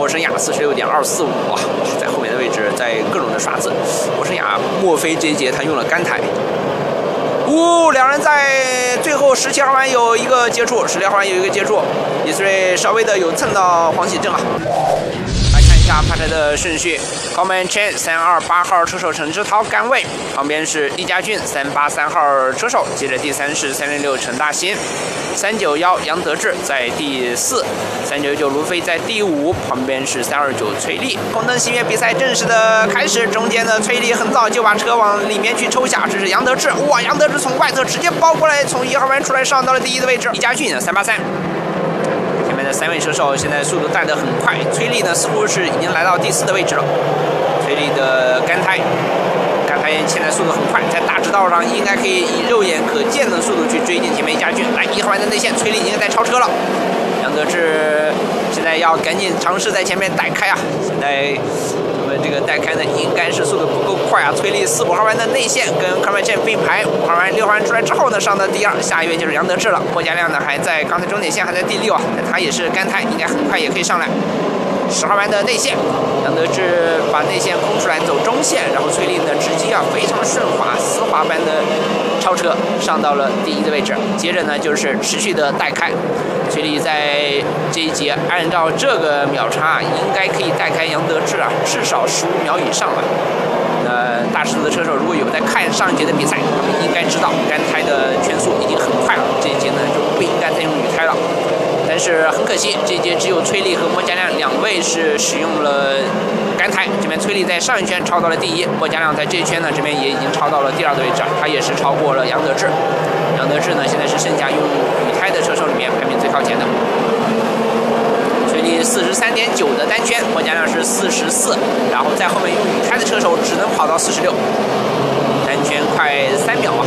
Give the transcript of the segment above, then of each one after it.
沃申雅46.245啊，是在后面的位置，在各种的刷子。沃申雅莫非这一节他用了干台？两人在最后17号弯有一个接触，16号弯有一个接触，李思睿稍微的有蹭到黄喜正啊。来看一下发车的顺序 ，Coleman Chen 328号车手陈志涛杆位，旁边是易家俊383号车手，接着第3是306陈大新，391杨德志在第4，399卢飞在第5，旁边是329崔丽。红灯熄灭，比赛正式的开始。中间的崔丽很早就把车往里面去抽下，这是杨德志，哇，杨德志从外侧直接包过来，从1号弯出来上到了第1的位置。易家俊383。前面的3位车手现在速度带得很快，崔丽呢似乎是已经来到第4的位置了。崔丽的干胎现在速度很快，在大直道上应该可以以肉眼可见的速度去追进前面易家俊。来1号弯的内线，崔丽已经在超车了。杨德志现在要赶紧尝试在前面带开啊！现在我们这个带开呢，应该是速度不够快啊。崔丽4、5号弯的内线跟科曼茜并排，5号弯、6号弯出来之后呢，上到第2，下一位就是杨德志了。霍家亮呢还在刚才终点线还在第6啊，他也是干胎，应该很快也可以上来。10号弯的内线，杨德志把内线空出来走中线，然后崔丽呢直击啊，非常顺滑丝滑般的超车上到了第1的位置。接着呢就是持续的带开，崔丽在这一节按照这个秒差应该可以带开杨德志啊，至少15秒以上吧。大尺度的车手如果有在看上一节的比赛，他们应该知道干胎的圈速已经很快了，这一节呢就不应该再用雨胎了。但是很可惜，这一节只有崔丽和莫家亮2位是使用了干胎。这边崔丽在上一圈超到了第1，莫家亮在这一圈呢这边也已经超到了第2的位置，他也是超过了杨德志。杨德志呢现在是剩下用雨胎的车手里面排名最靠前的。崔丽43.9的单圈，莫家亮是44，然后在后面用雨胎的车手只能跑到46，单圈快3秒啊！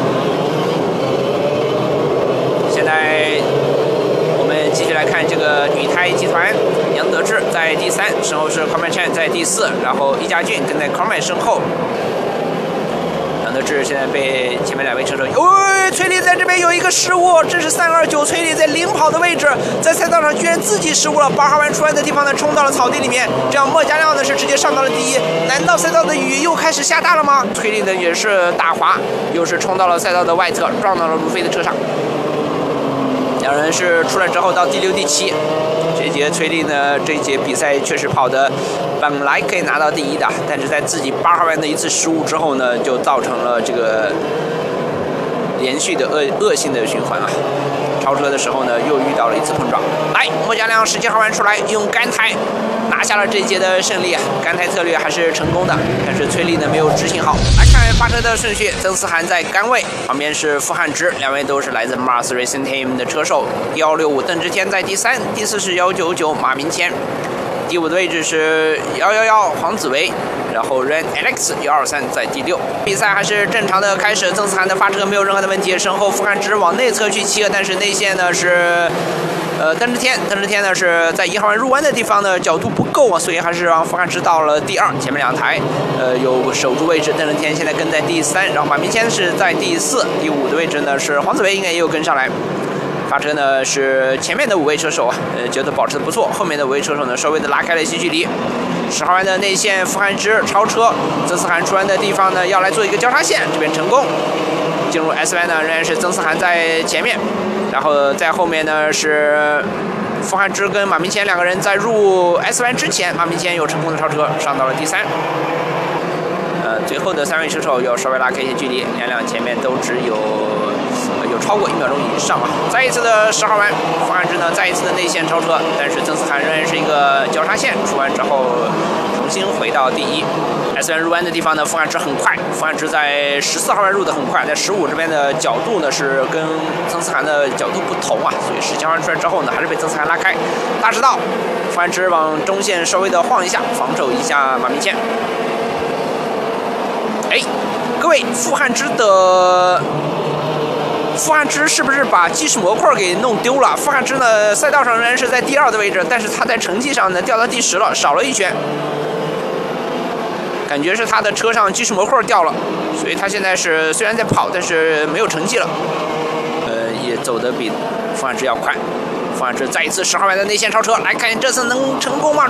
现在我们继续来看这个女胎集团，杨德志在第3，身后是 Coleman Chen 在第4，然后易家俊跟在 Coleman 身后。杨德志现在被前面2位车手，崔丽在这边有一个失误，这是329崔丽在领跑的位置，在赛道上居然自己失误了，8号弯出弯的地方呢冲到了草地里面，这样莫家亮呢是直接上到了第1。难道赛道的雨又开始下大了吗？崔丽呢也是打滑，又是冲到了赛道的外侧，撞到了卢飞的车上。两人是出来之后到第6、第7。这一节崔丽呢，这一节比赛确实跑的本来可以拿到第1的，但是在自己8号弯的一次失误之后呢，就造成了这个连续的恶性的循环啊。超车的时候呢，又遇到了一次碰撞。来，莫家亮17号弯出来，用干胎拿下了这一节的胜利，干胎策略还是成功的，但是崔丽呢没有执行好。来看发车的顺序，曾思涵在杆位，旁边是傅汉芝，2位都是来自 Mars Racing Team 的车手。165邓志天在第3，第4是199马明谦，第5的位置是111黄子维，然后 Ren Alex 123在第6。比赛还是正常的开始，曾思涵的发车没有任何的问题，身后傅汉芝往内侧去切，但是内线呢是邓志天呢是在1号弯入弯的地方呢角度不够啊，所以还是让傅汉芝到了第2，前面2台有守住位置，邓志天现在跟在第3，然后马明谦是在第4，第5的位置呢是黄子维应该也有跟上来。发车呢是前面的5位车手啊，觉得保持的不错，后面的5位车手呢稍微的拉开了一些距离。10号弯的内线傅汉芝超车，曾思涵出弯的地方呢要来做一个交叉线，这边成功。进入 S 弯呢仍然是曾思涵在前面，然后在后面呢是傅汉芝跟马明谦2个人在入 S 弯之前，马明谦有成功的超车，上到了第3。最后的3位车手要稍微拉开一些距离，两前面都只有超过1秒钟以上啊！再一次的10号弯，傅汉芝呢再一次的内线超车，但是曾思涵仍然是一个交叉线，出弯之后重新回到第1。S 弯入弯的地方呢，傅汉芝很快，傅汉芝在14号弯入的很快，在15这边的角度呢是跟曾思涵的角度不同啊，所以17号弯出来之后呢，还是被曾思涵拉开。大直道，傅汉芝往中线稍微的晃一下，防守一下马明谦。各位，傅汉芝是不是把计时模块给弄丢了？傅汉芝呢，赛道上仍然是在第2的位置，但是他在成绩上呢掉到第10了，少了1圈。感觉是他的车上计时模块掉了，所以他现在是虽然在跑，但是没有成绩了。也走得比傅汉芝要快。傅汉芝再一次10号弯的内线超车，来看这次能成功吗？